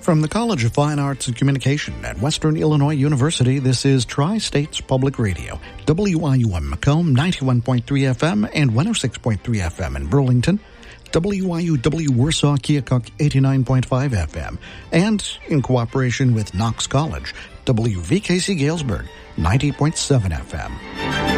From the College of Fine Arts and Communication at Western Illinois University, this is Tri-States Public Radio, WIUM Macomb 91.3 FM and 106.3 FM in Burlington, WIUW Warsaw Keokuk 89.5 FM, and in cooperation with Knox College, WVKC Galesburg 90.7 FM.